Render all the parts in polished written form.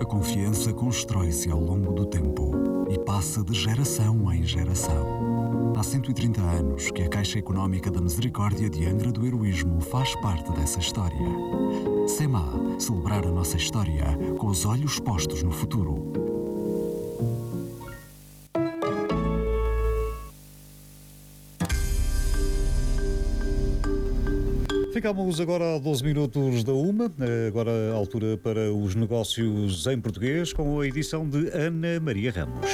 A confiança constrói-se ao longo do tempo e passa de geração em geração. Há 130 anos que a Caixa Económica da Misericórdia de Angra do Heroísmo faz parte dessa história. SEMA, celebrar a nossa história com os olhos postos no futuro. Ficamos agora a 12 minutos da uma, agora a altura para os negócios em português, com a edição de Ana Maria Ramos.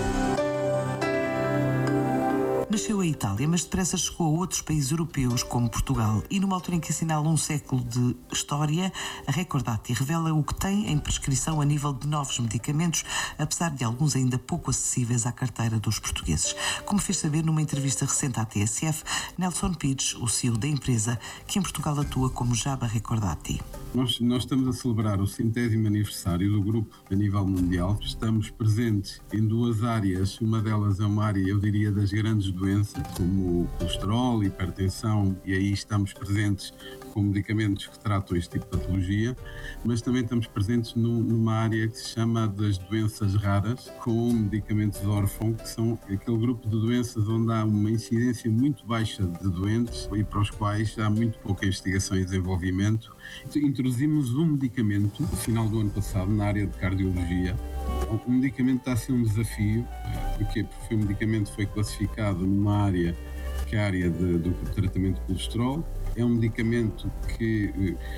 Nasceu a Itália, mas depressa chegou a outros países europeus, como Portugal. E numa altura em que assinala um século de história, a Recordati revela o que tem em prescrição a nível de novos medicamentos, apesar de alguns ainda pouco acessíveis à carteira dos portugueses. Como fez saber numa entrevista recente à TSF, Nelson Pires, o CEO da empresa, que em Portugal atua como Jaba Recordati. Nós estamos a celebrar o 100º aniversário do grupo a nível mundial. Estamos presentes em duas áreas. Uma delas é uma área, eu diria, das grandes doenças, como o colesterol, hipertensão, e aí estamos presentes com medicamentos que tratam este tipo de patologia, mas também estamos presentes numa área que se chama das doenças raras, com medicamentos órfãos, que são aquele grupo de doenças onde há uma incidência muito baixa de doentes e para os quais há muito pouca investigação e desenvolvimento. Introduzimos um medicamento no final do ano passado na área de cardiologia. O medicamento está a ser um desafio, porque o medicamento foi classificado numa área que é a área do tratamento de colesterol. É um medicamento que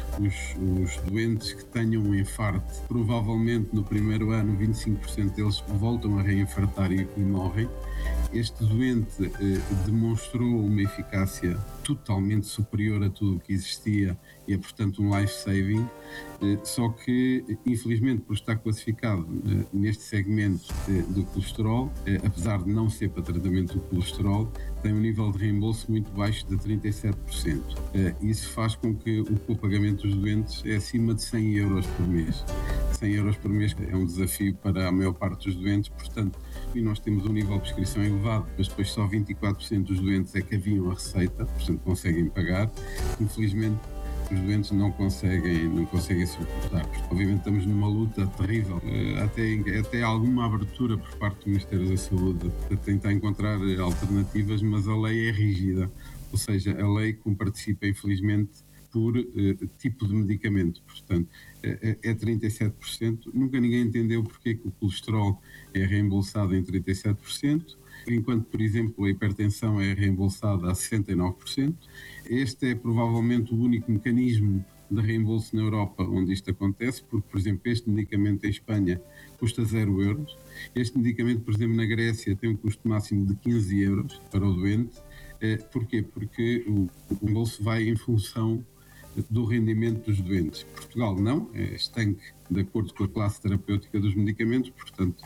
os doentes que tenham um infarto, provavelmente no primeiro ano 25% deles voltam a reinfartar e morrem. Este doente demonstrou uma eficácia totalmente superior a tudo o que existia e é, portanto, um life-saving, só que, infelizmente, por estar classificado neste segmento do colesterol, apesar de não ser para tratamento do colesterol, tem um nível de reembolso muito baixo de 37%. Isso faz com que o copagamento dos doentes é acima de 100 euros por mês. 100 euros por mês é um desafio para a maior parte dos doentes, portanto, e nós temos um nível de prescrição elevado, mas depois só 24% dos doentes é que haviam a receita, portanto conseguem pagar. Infelizmente, os doentes não conseguem suportar. Obviamente estamos numa luta terrível, até alguma abertura por parte do Ministério da Saúde para tentar encontrar alternativas, mas a lei é rígida, ou seja, a lei participa infelizmente por tipo de medicamento, portanto é 37%, nunca ninguém entendeu porque que o colesterol é reembolsado em 37%, enquanto, por exemplo, a hipertensão é reembolsada a 69%. Este é provavelmente o único mecanismo de reembolso na Europa onde isto acontece, porque, por exemplo, este medicamento em Espanha custa 0 euros. Este medicamento, por exemplo, na Grécia tem um custo máximo de 15 euros para o doente. Porquê? Porque o reembolso vai em função do rendimento dos doentes. Portugal não, é estanque de acordo com a classe terapêutica dos medicamentos, portanto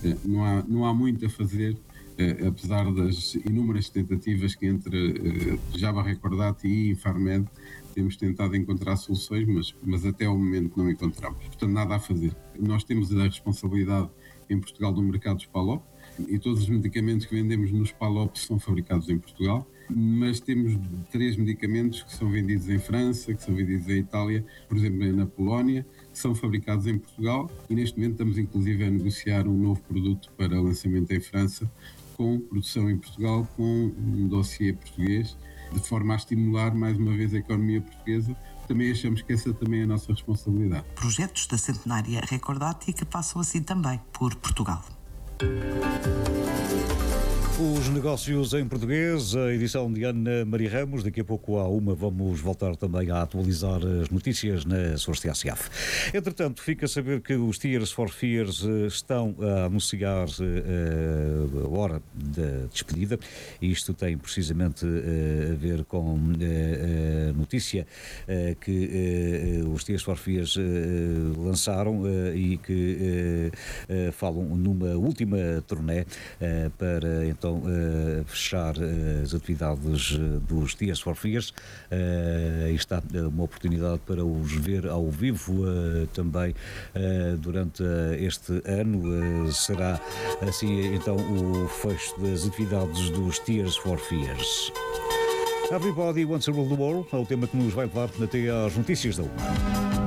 não há muito a fazer, apesar das inúmeras tentativas que entre Jaba Recordati e Infarmed temos tentado encontrar soluções, mas até ao momento não encontramos. Portanto, nada a fazer. Nós temos a responsabilidade em Portugal do mercado dos PALOP e todos os medicamentos que vendemos nos PALOP são fabricados em Portugal, mas temos 3 medicamentos que são vendidos em França, que são vendidos em Itália, por exemplo, na Polónia, que são fabricados em Portugal e neste momento estamos inclusive a negociar um novo produto para lançamento em França, com produção em Portugal, com um dossiê português, de forma a estimular mais uma vez a economia portuguesa. Também achamos que essa também é a nossa responsabilidade. Projetos da centenária Recordati que passam assim também por Portugal. Os negócios em português, a edição de Ana Maria Ramos. Daqui a pouco à uma vamos voltar também a atualizar as notícias na Source TSF. Entretanto, fica a saber que os Tears for Fears estão a anunciar a hora da despedida. Isto tem precisamente a ver com a notícia que os Tears for Fears lançaram e que falam numa última turnê para então fechar as atividades dos Tears for Fears. Está uma oportunidade para os ver ao vivo também durante este ano. Será assim então o fecho das atividades dos Tears for Fears. Everybody Wants to Rule the World é o tema que nos vai levar até às notícias da uma.